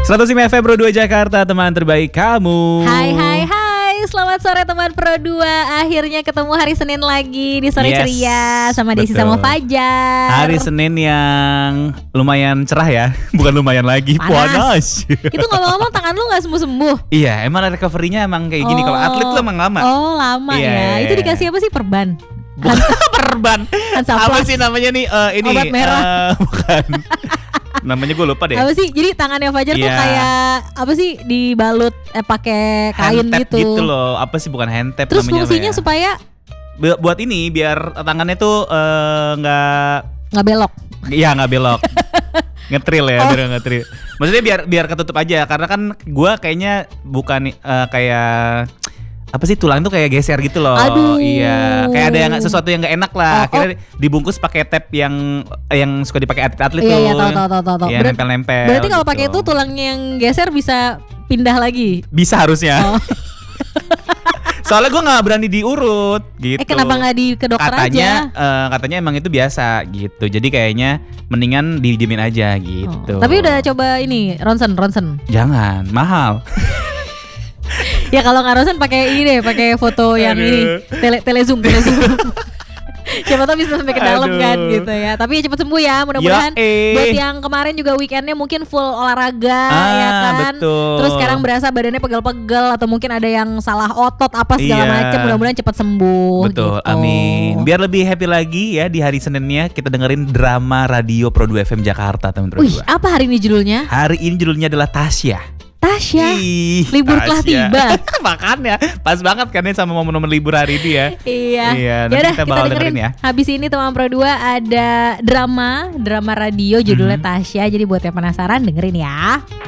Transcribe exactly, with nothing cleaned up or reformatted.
seratus lima F M Pro dua Jakarta, teman terbaik kamu. Hai hai hai, selamat sore teman Pro dua. Akhirnya ketemu hari Senin lagi di Sore Yes, Ceria sama Desi betul. sama Fajar. Hari Senin yang lumayan cerah ya. Bukan lumayan lagi, panas. Itu ngomong-ngomong tangan lu gak sembuh-sembuh? Iya, emang recovery-nya emang kayak gini. Oh. Kalau atlet tuh emang lama. Oh lama Iya, ya. iya, Itu iya. dikasih apa sih, perban? Bukan perban. Apa Hansaplast. sih namanya nih? Eh, ini Obat merah. eh, bukan. Namanya gue lupa deh. Apa sih? Jadi tangannya Fajar tuh Iya. kayak apa sih, dibalut eh pakai kain Hand tap gitu. gitu loh. Apa sih, bukan hand tap Terus namanya apa fungsinya ya? supaya Bu- buat ini biar tangannya tuh eh, nggak nggak belok. Iya nggak belok. Ngetril ya, Oh. biar ngetril. Maksudnya biar biar ketutup aja, karena kan gue kayaknya bukan eh, kayak apa sih, tulang tuh kayak geser gitu loh. Aduh. Iya, kayak ada yang sesuatu yang nggak enak lah. Oh, Akhirnya dibungkus pakai tape yang yang suka dipakai atlet-atlet Iya tuh. iya tahu tahu tahu tahu. tahu. Iya, Ber- nempel-nempel. Berarti kalau gitu. pakai itu tulang yang geser bisa pindah lagi. Bisa harusnya. Oh. Soalnya gue nggak berani diurut gitu. Eh kenapa nggak di ke dokter katanya, aja? eh, katanya emang itu biasa gitu. Jadi kayaknya mendingan didiemin aja gitu. Oh. Tapi udah coba ini ronsen ronsen. Jangan, mahal. Ya kalau nggak ronsen pakai ini deh, pakai foto yang Aduh. ini tele tele zoom tele zoom. Siapa tahu bisa sampai ke dalam Aduh. kan gitu ya. Tapi ya cepet sembuh ya mudah-mudahan. Ya, eh. Buat yang kemarin juga weekendnya mungkin full olahraga Ah, ya kan. betul. Terus sekarang berasa badannya pegel-pegel atau mungkin ada yang salah otot apa segala Iya. macam. Mudah-mudahan cepat sembuh. Betul, gitu. amin. Biar lebih happy lagi ya di hari Seninnya kita dengerin drama radio Pro dua F M Jakarta, teman Pro Wih, dua. apa hari ini judulnya? Hari ini judulnya adalah Tasya. Tasya. Ih, Libur telah Tasya. tiba. Makanya pas banget kan ya sama momen-momen libur hari ini ya. Iya. Iya, nanti Yaudah, kita bakal dengerin ya. Habis ini teman Pro dua ada drama, drama radio judulnya Mhm. Tasya. Jadi buat yang penasaran dengerin ya.